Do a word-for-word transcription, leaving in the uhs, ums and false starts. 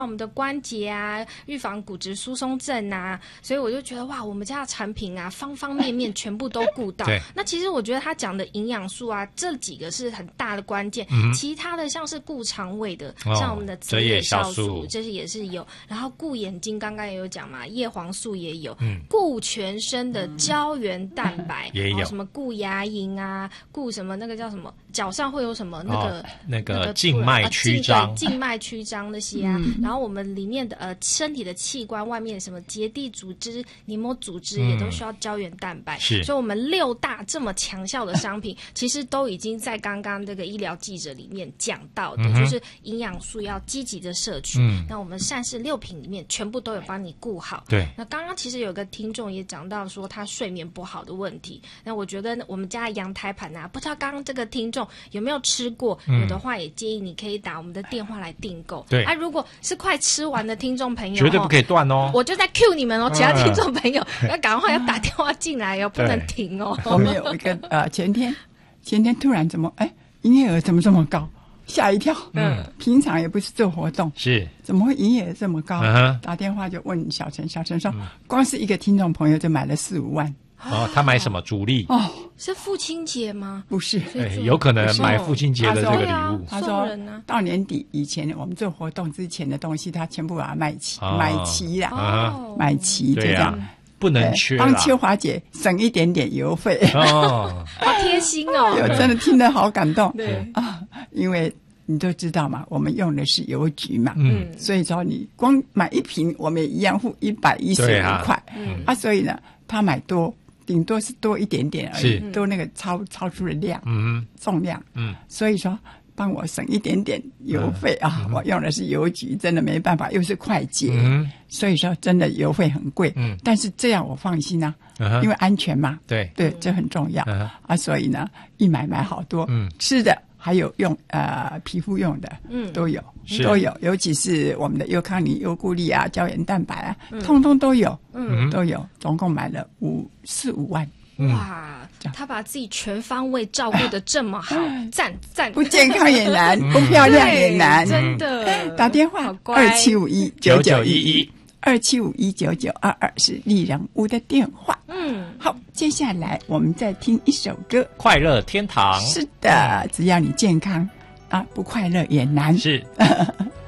我们的关节啊，预防骨质疏松症啊，所以我就觉得哇，我们家的产品啊，方方面面全部都顾到。 对， 那其实我觉得他讲的营养素啊，这几个是很大的关键。 嗯、 其他的像是顾肠胃的， 哦、 像我们的泽野酵素， 素这是也是有。然后顾眼睛，刚刚也有讲嘛，叶黄素也有。 嗯， 顾全身的胶原蛋白也有， 哦、什么顾牙龈啊，顾什么那个叫什么，脚上会有什么那个、 哦、那个静脉曲张， 呃、静脉曲张那些啊。嗯、然后我们里面的呃身体的器官外面什么结缔组织、黏膜组织也都需要胶原蛋白， 是、嗯， 所以我们六大这么强效的商品，其实都已经在刚刚这个医疗记者里面讲到的，嗯、就是营养素要积极的摄取。嗯，那我们善事六品里面全部都有帮你顾好。 对， 那刚刚其实有个听众也讲到说他睡眠不好的问题，那我觉得我们家的羊胎盘啊，不知道刚刚这个听众有没有吃过，嗯、有的话也建议你可以打我们的电话来订购。 对， 啊，如果是快吃完的听众朋友， 绝对不可以断哦。 我就在 cue 你们哦，其他听众朋友、嗯、要赶快要打电话进来哦，不能停哦。 我们有一个呃，前天前天突然怎么哎，营业额怎么这么高？吓一跳。嗯，平常也不是做活动， 是怎么会营业额这么高？ 嗯、 打电话就问小陈，小陈说，嗯、光是一个听众朋友就买了四五万。 哦，他买什么主力？ 哦， 是父亲节吗？ 不是， 哎，有可能买父亲节的这个礼物。 他说，到年底以前我们做活动之前的东西，他全部把它卖齐， 哦、 买齐啦， 哦、 买齐就这样。 不能缺啦， 帮秋华姐省一点点邮费哦， 好贴心哦！ 我真的听得好感动。 对啊，因为你都知道嘛，我们用的是邮局嘛， 嗯， 所以说你光买一瓶，我们也一样付一百一十五块， 嗯啊，所以呢，他买多，顶多是多一点点而已，多那个超超出的量， 嗯， 重量， 嗯， 所以说。帮我省一点点邮费啊！ 嗯、 我用的是邮局，真的没办法，又是快捷， 嗯、 所以说真的邮费很贵。 嗯， 但是这样我放心啊， 嗯、 因为安全嘛。 对对，这很重要、 嗯、 啊！所以呢，一买买好多， 嗯， 吃的还有用呃皮肤用的， 嗯， 都有都有，尤其是我们的优康尼、优固力啊、胶原蛋白啊， 嗯、 通通都有， 嗯， 都有，总共买了五四五万。 哇，他把自己全方位照顾得这么好，赞赞！ 不健康也难，不漂亮也难， 真的。 打电话二七五一九九一一，二七五一九九二二是丽人屋的电话。 嗯， 好，接下来我们再听一首歌，《 快乐天堂》。 是的，只要你健康啊，不快乐也难。 是。